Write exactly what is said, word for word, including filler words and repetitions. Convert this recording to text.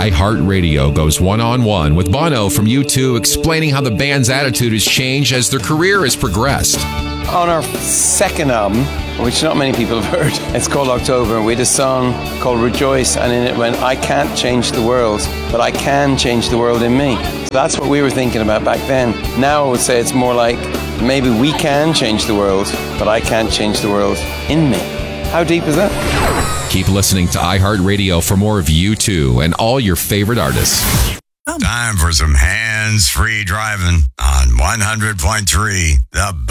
iHeartRadio goes one-on-one with Bono from U two, explaining how the band's attitude has changed as their career has progressed. On our second album, which not many people have heard, it's called October, we had a song called Rejoice, and in it went, I can't change the world, but I can change the world in me. So that's what we were thinking about back then. Now I would say it's more like, maybe we can change the world, but I can't change the world in me. How deep is that? Keep listening to iHeartRadio for more of U two and all your favorite artists. Time for some hands-free driving on one hundred point three The